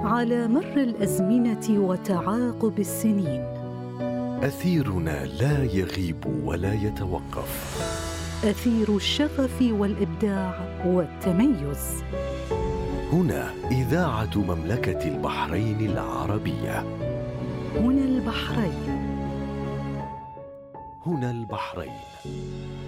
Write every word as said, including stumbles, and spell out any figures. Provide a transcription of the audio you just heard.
على مر الأزمنة وتعاقب السنين. أثيرنا لا يغيب ولا يتوقف، أثير الشغف والإبداع والتميز. هنا إذاعة مملكة البحرين العربية. هنا البحرين. هنا البحرين.